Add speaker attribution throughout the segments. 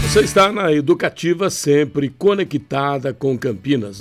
Speaker 1: Você está na Educativa, sempre conectada com Campinas,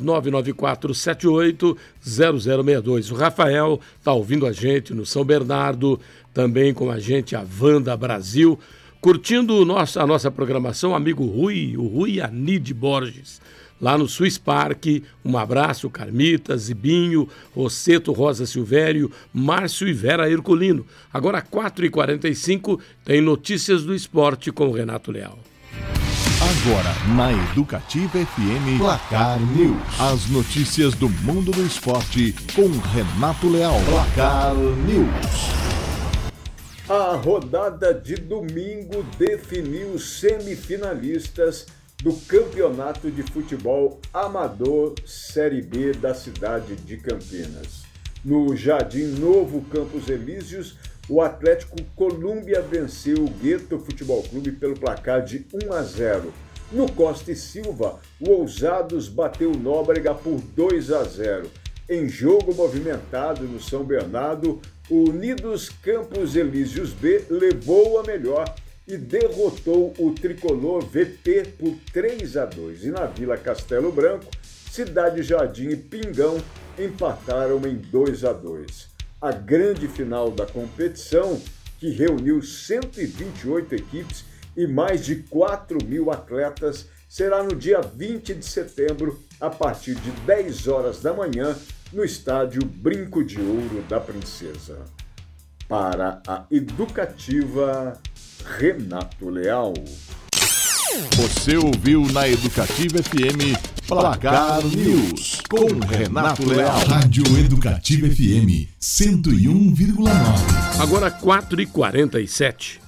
Speaker 1: 994780062. O Rafael está ouvindo a gente no São Bernardo, também com a gente a Wanda Brasil, curtindo a nossa programação, amigo Rui, o Rui Anide Borges, lá no Swiss Park. Um abraço, Carmita, Zibinho, Rosseto, Rosa Silvério, Márcio e Vera Herculino. Agora, 4h45, tem Notícias do Esporte com o Renato Leal.
Speaker 2: Agora, na Educativa FM, Placar News. As notícias do mundo do esporte com Renato Leal. Placar News.
Speaker 3: A rodada de domingo definiu os semifinalistas do Campeonato de Futebol Amador Série B da cidade de Campinas. No Jardim Novo Campos Elíseos, o Atlético Colômbia venceu o Gueto Futebol Clube pelo placar de 1-0. No Costa e Silva, o Ousados bateu o Nóbrega por 2-0. Em jogo movimentado no São Bernardo, o Unidos Campos Elíseos B levou a melhor e derrotou o tricolor VP por 3-2. E na Vila Castelo Branco, Cidade Jardim e Pingão empataram em 2-2. A grande final da competição, que reuniu 128 equipes e mais de 4.000 atletas, será no dia 20 de setembro, a partir de 10 horas da manhã, no estádio Brinco de Ouro da Princesa. Para a Educativa, Renato Leal.
Speaker 2: Você ouviu na Educativa FM Placar News com Renato Leal.
Speaker 4: Rádio Educativa FM 101,9.
Speaker 1: Agora 4h47.